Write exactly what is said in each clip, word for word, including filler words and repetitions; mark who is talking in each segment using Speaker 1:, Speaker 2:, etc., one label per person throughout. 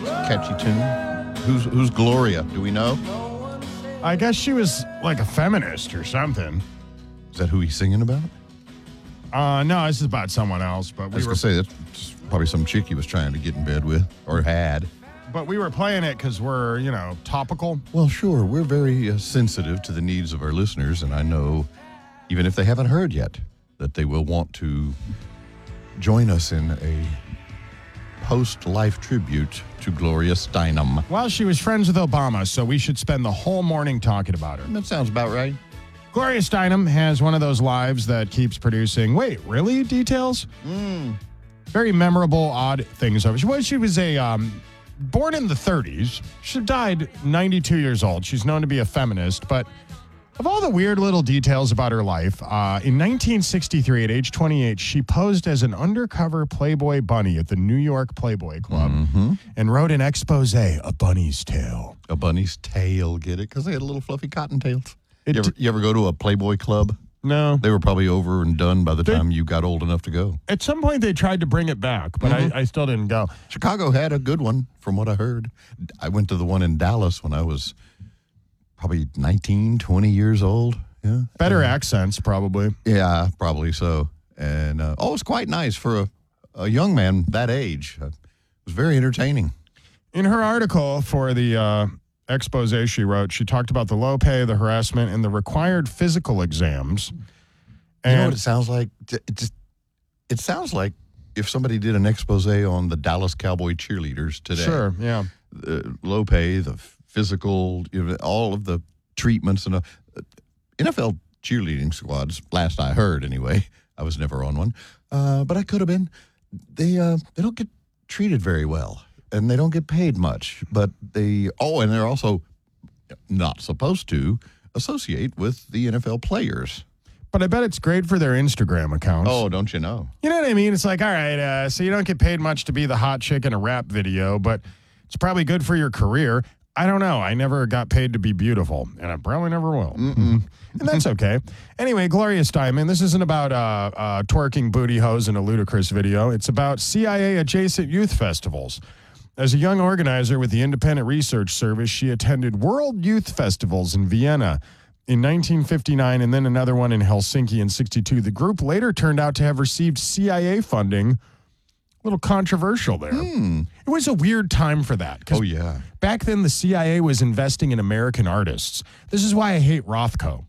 Speaker 1: Catchy tune. Who's who's Gloria? Do we know?
Speaker 2: I guess she was like a feminist or something.
Speaker 1: Is that who he's singing about?
Speaker 2: Uh, no, this is about someone else. But
Speaker 1: I
Speaker 2: we
Speaker 1: was
Speaker 2: were
Speaker 1: going to say, that's probably some chick he was trying to get in bed with, or had.
Speaker 2: But we were playing it because we're, you know, topical.
Speaker 1: Well, sure. We're very uh, sensitive to the needs of our listeners, and I know, even if they haven't heard yet, that they will want to join us in a post-life tribute to Gloria Steinem.
Speaker 2: Well, she was friends with Obama, so we should spend the whole morning talking about her.
Speaker 1: That sounds about right.
Speaker 2: Gloria Steinem has one of those lives that keeps producing, wait, really? Details?
Speaker 1: Mm.
Speaker 2: Very memorable, odd things of it. She was, she was a, um, born in the thirties. She died ninety-two years old. She's known to be a feminist, but of all the weird little details about her life, uh, in nineteen sixty-three, at age twenty-eight, she posed as an undercover Playboy bunny at the New York Playboy Club
Speaker 1: Mm-hmm.
Speaker 2: and wrote an expose, A Bunny's Tale.
Speaker 1: A bunny's tail, get it? Because they had little fluffy cottontails.
Speaker 2: It
Speaker 1: You ever,
Speaker 2: d-
Speaker 1: you ever go to a Playboy club?
Speaker 2: No.
Speaker 1: They were probably over and done by the
Speaker 2: They-
Speaker 1: time you got old enough to go.
Speaker 2: At some point, they tried to bring it back, but
Speaker 1: Mhm.
Speaker 2: I, I still didn't go.
Speaker 1: Chicago had a good one, from what I heard. I went to the one in Dallas when I was probably nineteen, twenty years old. Yeah.
Speaker 2: Better
Speaker 1: Uh,
Speaker 2: accents, probably.
Speaker 1: Yeah, probably so. And, uh, oh, it was quite nice for a, a young man that age. Uh, It was very entertaining.
Speaker 2: In her article for the uh, expose she wrote, she talked about the low pay, the harassment, and the required physical exams.
Speaker 1: You know
Speaker 2: And
Speaker 1: what it sounds like? It just it sounds like if somebody did an expose on the Dallas Cowboy cheerleaders today.
Speaker 2: sure, yeah.
Speaker 1: The low pay, the physical, you know, all of the treatments and uh, N F L cheerleading squads. Last I heard, anyway, I was never on one, uh, but I could have been. They uh, they don't get treated very well, and they don't get paid much. But they oh, and they're also not supposed to associate with the N F L players.
Speaker 2: But I bet it's great for their Instagram accounts.
Speaker 1: Oh, don't you know?
Speaker 2: You know what I mean? It's like, all right, uh, so you don't get paid much to be the hot chick in a rap video, but it's probably good for your career. I don't know. I never got paid to be beautiful, and I probably never will.
Speaker 1: Mm-mm.
Speaker 2: And that's okay. Anyway, Gloria Steinem, this isn't about uh, uh, twerking booty hoes in a ludicrous video. It's about C I A-adjacent youth festivals. As a young organizer with the Independent Research Service, she attended World Youth Festivals in Vienna in nineteen fifty-nine and then another one in Helsinki in sixty-two. The group later turned out to have received C I A funding. A little controversial there.
Speaker 1: Hmm.
Speaker 2: It was a weird time for that. 'cause
Speaker 1: Oh, yeah.
Speaker 2: back then, the C I A was investing in American artists. This is why I hate Rothko.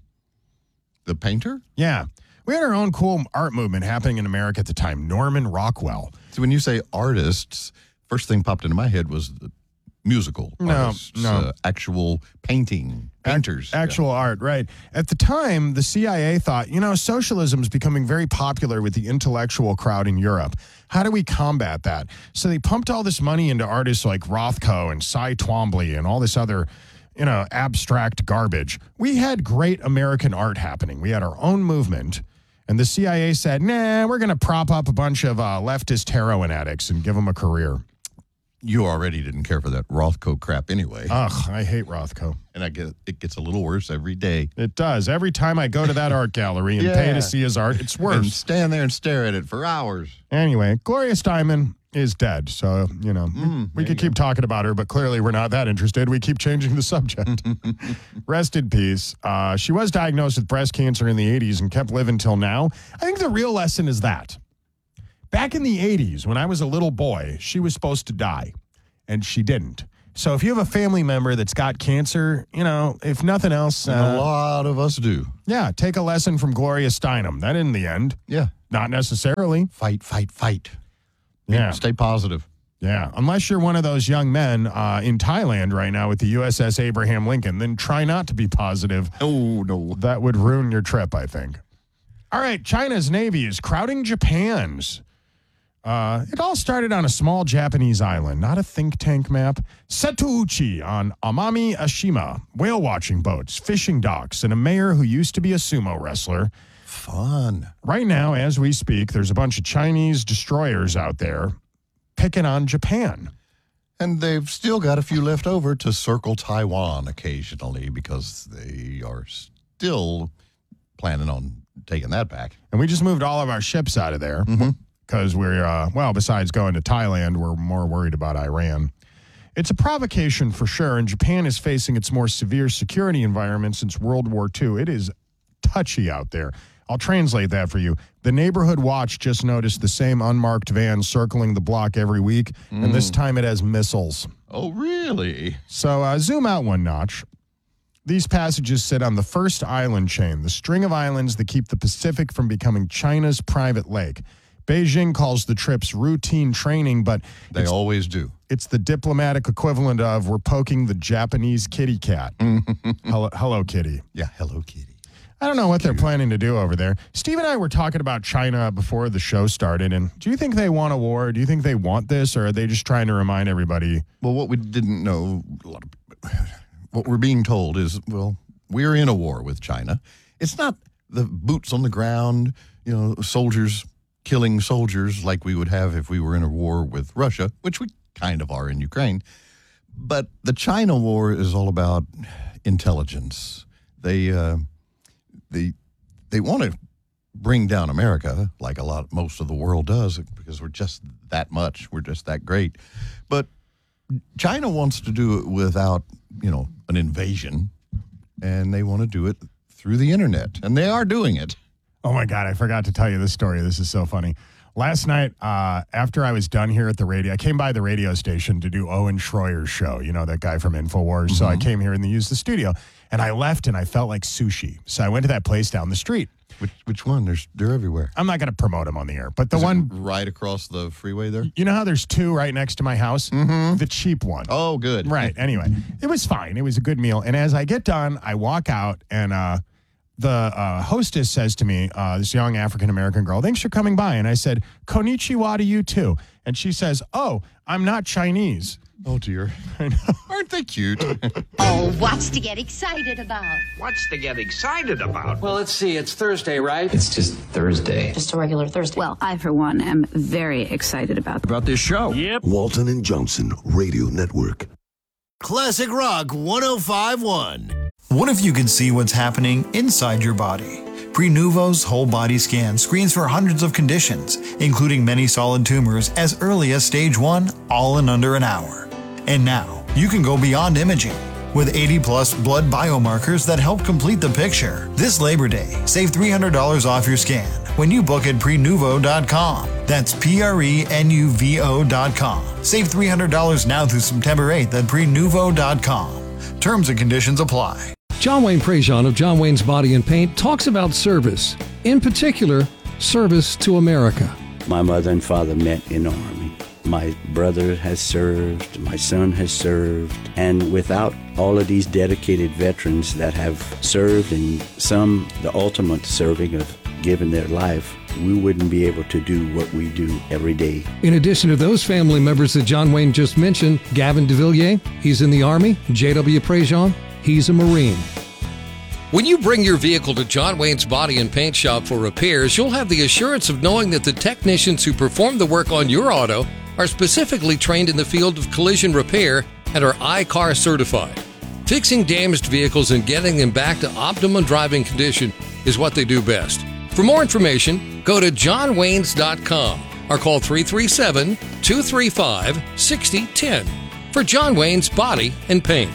Speaker 1: The painter?
Speaker 2: Yeah. We had our own cool art movement happening in America at the time. Norman Rockwell.
Speaker 1: So when you say artists, first thing popped into my head was the musical
Speaker 2: No,
Speaker 1: artists,
Speaker 2: no.
Speaker 1: uh, actual painting painters.
Speaker 2: Actual art, right. At the time, the C I A thought, you know, socialism is becoming very popular with the intellectual crowd in Europe. How do we combat that? So they pumped all this money into artists like Rothko and Cy Twombly and all this other, you know, abstract garbage. We had great American art happening. We had our own movement. And the C I A said, nah, we're going to prop up a bunch of uh, leftist heroin addicts and give them a career.
Speaker 1: You already didn't care for that Rothko crap anyway.
Speaker 2: Ugh, I hate Rothko.
Speaker 1: and I get it gets a little worse every day.
Speaker 2: It does. Every time I go to that art gallery and pay
Speaker 1: Yeah.
Speaker 2: to see his art, it's
Speaker 1: And
Speaker 2: worse.
Speaker 1: stand there and stare at it for hours.
Speaker 2: Anyway, Gloria Steinem is dead. So, you know,
Speaker 1: Mm,
Speaker 2: we
Speaker 1: there
Speaker 2: could
Speaker 1: you
Speaker 2: keep talking about her, but clearly we're not that interested. We keep changing the subject. Rest in peace. Uh, she was diagnosed with breast cancer in the eighties and kept living till now. I think the real lesson is that back in the eighties, when I was a little boy, she was supposed to die, and she didn't. So if you have a family member that's got cancer, you know, if nothing else,
Speaker 1: And
Speaker 2: uh,
Speaker 1: a lot of us do.
Speaker 2: yeah, take a lesson from Gloria Steinem. That in the end,
Speaker 1: Yeah.
Speaker 2: not necessarily.
Speaker 1: Fight, fight, fight.
Speaker 2: Yeah.
Speaker 1: Stay positive.
Speaker 2: Yeah, unless you're one of those young men uh, in Thailand right now with the U S S Abraham Lincoln, then try not to be positive.
Speaker 1: Oh, no.
Speaker 2: That would ruin your trip, I think. All right, China's Navy is crowding Japan's. Uh, it all started on a small Japanese island, not a think tank map. Setouchi on Amami Ashima, whale watching boats, fishing docks, and a mayor who used to be a sumo wrestler.
Speaker 1: Fun.
Speaker 2: Right now, as we speak, there's a bunch of Chinese destroyers out there picking on Japan.
Speaker 1: And they've still got a few left over to circle Taiwan occasionally because they are still planning on taking that back.
Speaker 2: And we just moved all of our ships out of there
Speaker 1: Mm-hmm.
Speaker 2: because we're, uh, well, besides going to Thailand, we're more worried about Iran. It's a provocation for sure, and Japan is facing its more severe security environment since World War Two. It is touchy out there. I'll translate that for you. The neighborhood watch just noticed the same unmarked van circling the block every week, mm. and this time it has missiles.
Speaker 1: Oh, really?
Speaker 2: So uh, zoom out one notch. These passages sit on the first island chain, the string of islands that keep the Pacific from becoming China's private lake. Beijing calls the trips routine training, but
Speaker 1: they always do.
Speaker 2: It's the diplomatic equivalent of we're poking the Japanese kitty cat. hello, hello, kitty.
Speaker 1: Yeah, hello, kitty.
Speaker 2: I don't know what they're planning to do over there. Steve and I were talking about China before the show started, and do you think they want a war? Do you think they want this, or are they just trying to remind everybody?
Speaker 1: Well, what we didn't know, a lot of, what we're being told is, well, we're in a war with China. It's not the boots on the ground, you know, soldiers killing soldiers like we would have if we were in a war with Russia, which we kind of are in Ukraine. But the China war is all about intelligence. They... Uh, They they want to bring down America like a lot, most of the world does, because we're just that much. We're just that great. But China wants to do it without, you know, an invasion, and they want to do it through the internet, and they are doing it.
Speaker 2: Oh, my God, I forgot to tell you this story. This is so funny. Last night, uh, after I was done here at the radio, I came by the radio station to do Owen Schroyer's show, you know, that guy from InfoWars. Mm-hmm. So I came here and they used the studio, and I left and I felt like sushi. So I went to that place down the street.
Speaker 1: Which which one? There's They're everywhere.
Speaker 2: I'm not going to promote them on the air, but the
Speaker 1: Is
Speaker 2: one...
Speaker 1: right across the freeway there?
Speaker 2: You know how there's two right next to my house?
Speaker 1: Mm-hmm.
Speaker 2: The cheap one.
Speaker 1: Oh, good.
Speaker 2: Right. Anyway, it was fine. It was a good meal. And as I get done, I walk out and... uh The uh, hostess says to me, uh, this young African-American girl, thanks for coming by. And I said, konnichiwa to you too. And she says, oh, I'm not Chinese.
Speaker 1: Oh, dear.
Speaker 2: I know.
Speaker 1: Aren't they cute?
Speaker 3: Oh, what's to get excited about?
Speaker 4: What's to get excited about?
Speaker 5: Well, let's see. It's Thursday, right?
Speaker 6: It's just Thursday.
Speaker 3: Just a regular Thursday.
Speaker 7: Well, I, for one, am very excited about
Speaker 5: About this show.
Speaker 8: Yep. Walton and Johnson Radio Network.
Speaker 9: Classic Rock one oh five point one. What if you could see what's happening inside your body? Prenuvo's whole body scan screens for hundreds of conditions, including many solid tumors as early as stage one, all in under an hour. And now, you can go beyond imaging. With eighty plus blood biomarkers that help complete the picture. This Labor Day, save three hundred dollars off your scan when you book at prenuvo dot com. That's P R E N U V O dot com. Save three hundred dollars now through September eighth at prenuvo dot com. Terms and conditions apply.
Speaker 10: John Wayne Prejean of John Wayne's Body and Paint talks about service, in particular, service to America.
Speaker 11: My mother and father met in the Army. My brother has served, my son has served, and without all of these dedicated veterans that have served, and some the ultimate serving of giving their life, we wouldn't be able to do what we do every day.
Speaker 10: In addition to those family members that John Wayne just mentioned, Gavin DeVilliers, he's in the Army. J W Prejean, he's a Marine.
Speaker 12: When you bring your vehicle to John Wayne's Body and Paint Shop for repairs, you'll have the assurance of knowing that the technicians who perform the work on your auto are specifically trained in the field of collision repair and are I C A R certified. Fixing damaged vehicles and getting them back to optimum driving condition is what they do best. For more information, go to john waynes dot com or call three three seven, two three five, six zero one zero for John Wayne's Body and Paint.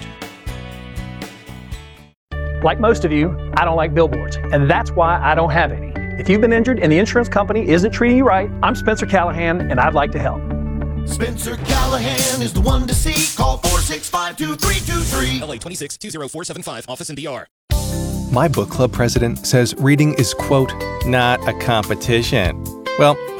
Speaker 13: Like most of you, I don't like billboards, and that's why I don't have any. If you've been injured and the insurance company isn't treating you right, I'm Spencer Callahan, and I'd like to help.
Speaker 14: Spencer Callahan is the one to see. Call four six five, two three two three.
Speaker 15: L A twenty-six, two zero four seven five, office in D R.
Speaker 16: My book club president says reading is, quote, not a competition. Well,